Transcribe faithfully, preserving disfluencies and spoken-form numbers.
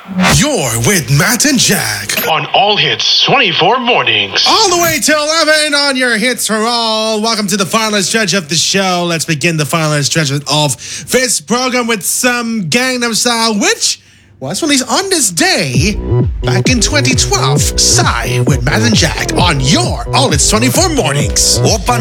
You're with Matt and Jack on All Hits twenty-four Mornings. All the way till eleven on your Hits for All. Welcome to the final stretch of the show. Let's begin the final stretch of this program with some Gangnam Style, which was released on this day back in twenty twelve. Psy with Matt and Jack on your All Hits twenty-four Mornings. 오빤